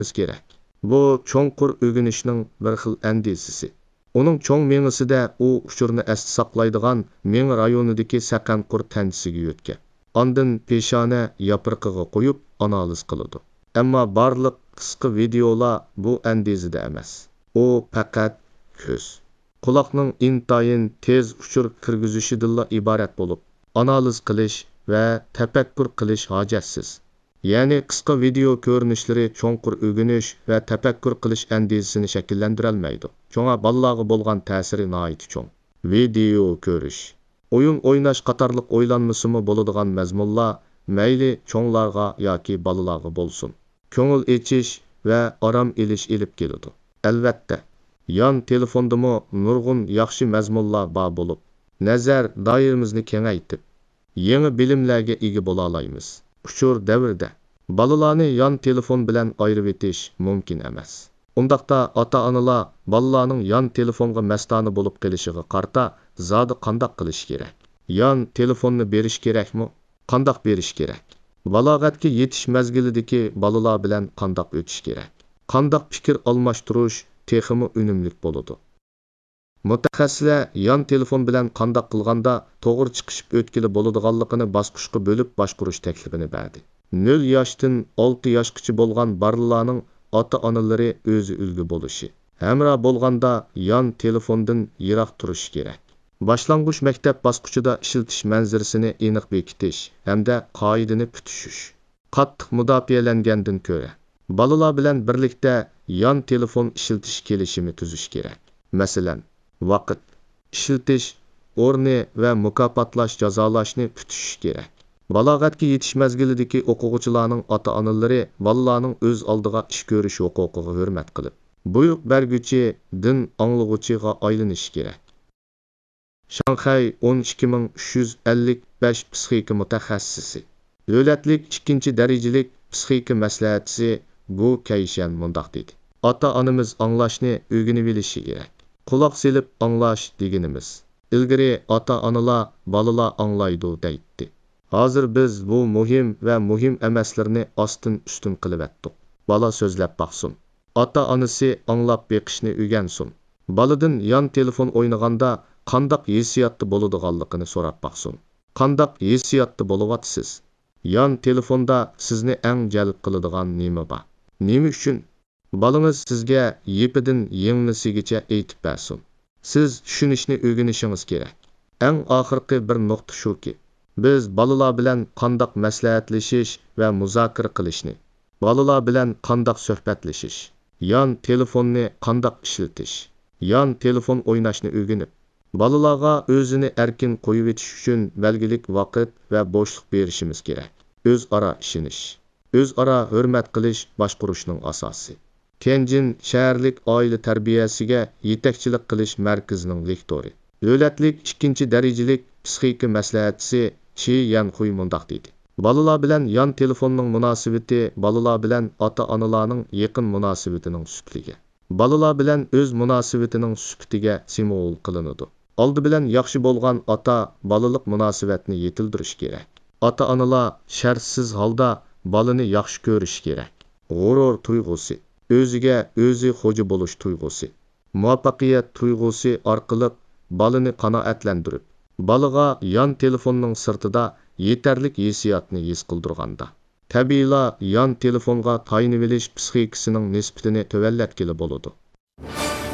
kerak. Bu cho'nqur o'rganishning bir xil andisisi. Uning cho'ng meng'isida u uchurni esda saqlaydigan meng rayonidagi Saqanqur tanchisiga yo'tgan. Ondan peshona yapriqiga qo'yib analiz qiladi. Ammo barliq qisqa videolar bu andizida emas. U faqat ko'z, quloqning intayin tez uchur kirgizishidan iborat bo'lib, analiz qilish va tafakkur qilish hojatsiz. Ya'ni qisqa video ko'rinishlari cho'nqur o'rganish va tafakkur qilish andizasini shakllantirolmaydi. Cho'nga bolalarga bo'lgan ta'siri nihoyat cho'ng. Video ko'rish, o'yin o'ynash qatorliq o'ylanmasimi bo'ladigan mazmunlar mayli cho'nglarga yoki bolalarga bo'lsin, ko'ngil echish va orom elish ilib keladi. Albatta, yon telefondami nurg'un yaxshi mazmunlar bor bo'lib, nazar doiramizni kengaytib, yangi bilimlarga ega bo'la olamiz. Uchur davrida bolalarni yon telefon bilan ayirib etish mumkin emas. Undaqda ota-onalar bolalarning yon telefonga mastona bo'lib qolishiga qarta zodi qandoq qilish kerak? Yon telefonni berish kerakmi? Qandoq berish kerak? Balog'atga yetish mazgilidagi bolalar bilan qandoq o'tish kerak? Qandoq fikr almashtirish texmi unumli bo'ladi? Mutaxassislar yon telefon bilan qandoq qilganda to'g'ri chiqishib o'tkili bo'ladiganligini bosqichga bo'lib boshqarish taklifini berdi. 0 yoshdan 6 yoshgacha bo'lgan bolalarning ota-onalari o'zi ulgu bo'lishi, hamra bo'lganda yon telefondan yiroq turish kerak. Boshlang'ich maktab bosqichida ishlatish manzarasini aniq bekitish hamda qoidani putishish. Qattiq mudofaalangandan ko'ra, bolalar bilan birlikda yon telefon ishlatish kelishimi tuzish kerak. Masalan, vaqt, ishlatish o'rni va mukofotlash jazolashni tutish kerak. Balog'atga yetish mazgilidagi o'quvchilarning ota-onalari bolalarning o'z oldiga ish ko'rish huquqiga hurmat qilib, buyruq berguchi din anglag'uchiga aylanish kerak. Shanxay 12355 psixika mutaxassisi, davlatlik 2 darajalik psixika maslahatchisi Bu Kayshan mundoq dedi. Ota-onamiz anglashni o'rganib bilishi kerak. Quloq selib anglash deganimiz. Ilgari ota-onalar bolalar anglaydi deydi. Hozir biz bu muhim va muhim emaslarni ostin-ustin qilib etdik. Bola so'zlab baqsin. Ota-onasi anglab beqishni o'rgansin. Boladan yon telefon o'ynaganda qandoq hissiyotda bo'ladiganligini so'rab baqsin. Qandoq hissiyotda bo'lyapsiz? Yon telefonda sizni eng jalb qiladigan nima bor? Nima uchun? Bolangiz sizga yepidan yenglisigacha aytib bersin. Siz tushunishni o'rganishingiz kerak. Eng oxirgi bir nuqta shuki, biz bolalar bilan qandoq maslahatlashish va muzokara qilishni, bolalar bilan qandoq suhbatlashish, yon telefonni qandoq ishlatish, yon telefon o'ynashni o'rganib, bolalarga o'zini erkin qo'yib etish uchun belgilik vaqt va bo'shliq berishimiz kerak. O'zaro ishonish, o'zaro hurmat qilish boshqarishning asosi. Tianjin shaharlik oila tarbiyasiga yetakchilik qilish markazining lektori, davlatlik 2 darajalik psixika maslahatchisi Chi Yanxuy mundoq dedi. Bolalar bilan yon telefonning munosabati bolalar bilan ota-onalarning yaqin munosabatining suhbatiga, bolalar bilan o'z munosabatining suhbatiga simul qilinadi. Oldi bilan yaxshi bo'lgan ota bolalik munosabatni yetildirish kerak. Ota-onalar shartsiz holda bolani yaxshi ko'rish kerak. G'urur tuyg'usi, o'ziga o'zi xo'ja bo'lish tuyg'usi, muvaffaqiyat tuyg'usi orqali bolani qanoatlantirib, bolaga yon telefonning sirtida yetarlik hissiyotni his qildirganda, tabiiyla yon telefonga tayinib olish psixikasining nisbatini tuvallatgili bo'ladi.